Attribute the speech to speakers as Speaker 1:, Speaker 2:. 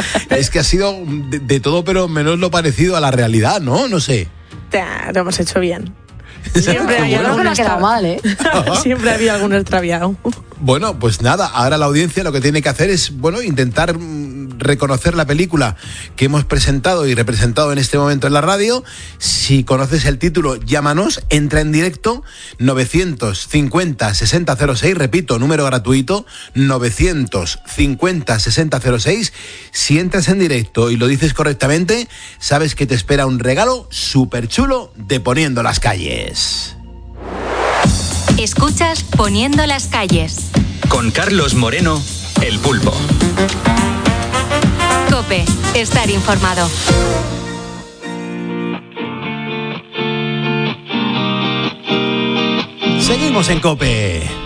Speaker 1: Es que ha sido de todo, pero menos lo parecido a la realidad, ¿no? No sé.
Speaker 2: Lo hemos hecho bien. Siempre
Speaker 3: Yo creo que no ha quedado mal, ¿eh?
Speaker 2: Siempre había algún extraviado.
Speaker 1: Bueno, pues nada, ahora la audiencia lo que tiene que hacer es, intentar reconocer la película que hemos presentado y representado en este momento en la radio. Si conoces el título, llámanos, entra en directo, 950-6006, repito, número gratuito, 950-6006. Si entras en directo y lo dices correctamente, sabes que te espera un regalo súper chulo de Poniendo las Calles.
Speaker 4: Escuchas Poniendo las Calles.
Speaker 5: Con Carlos Moreno, El Pulpo.
Speaker 4: COPE, estar informado.
Speaker 1: Seguimos en COPE.